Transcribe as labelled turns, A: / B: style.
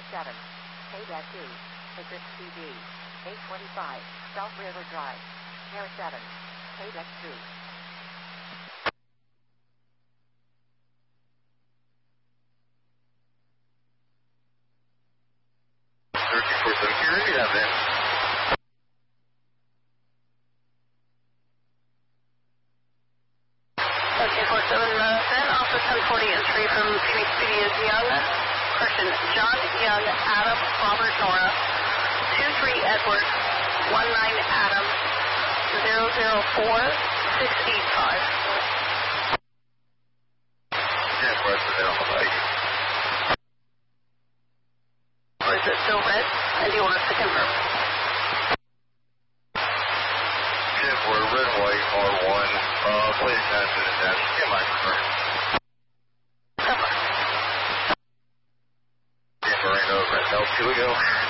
A: 7, K-2, Exit CD, 825, South River Drive, Air 7, K-2.
B: Also 1040 entry from Phoenix Studios Young, person John Young, Adam, Robert, Nora, 23 Edward, 19 Adam, 004 685. Or is it still red? And do you want us to confirm?
C: We're red, white, R1, please pass it and dash, get my confirm. Marine over at Delta, here we go.